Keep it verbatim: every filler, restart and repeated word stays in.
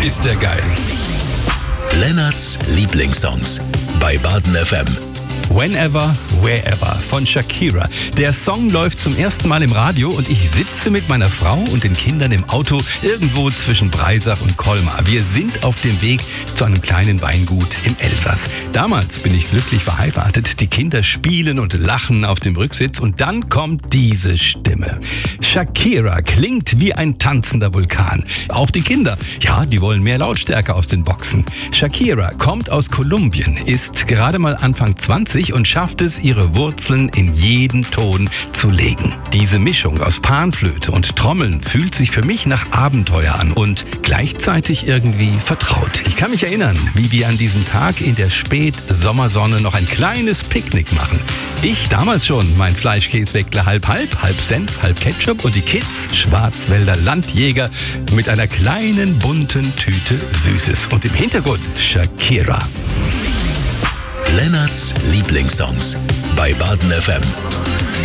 ist der geil. Lennarts Lieblingssongs bei Baden F M. Whenever, Wherever von Shakira. Der Song läuft zum ersten Mal im Radio und ich sitze mit meiner Frau und den Kindern im Auto irgendwo zwischen Breisach und Colmar. Wir sind auf dem Weg zu einem kleinen Weingut im Elsass. Damals bin ich glücklich verheiratet. Die Kinder spielen und lachen auf dem Rücksitz und dann kommt diese Stimme. Shakira klingt wie ein tanzender Vulkan. Auch die Kinder, ja, die wollen mehr Lautstärke aus den Boxen. Shakira kommt aus Kolumbien, ist gerade mal Anfang zwanzig und schafft es, ihre Wurzeln in jeden Ton zu legen. Diese Mischung aus Panflöte und Trommeln fühlt sich für mich nach Abenteuer an und gleichzeitig irgendwie vertraut. Ich kann mich erinnern, wie wir an diesem Tag in der Spätsommersonne noch ein kleines Picknick machen. Ich damals schon, mein Fleischkäsebäckle halb-halb, halb Senf, halb Ketchup und die Kids, Schwarzwälder Landjäger, mit einer kleinen bunten Tüte Süßes. Und im Hintergrund Shakira. Lennarts Lieblingssongs bei Baden F M.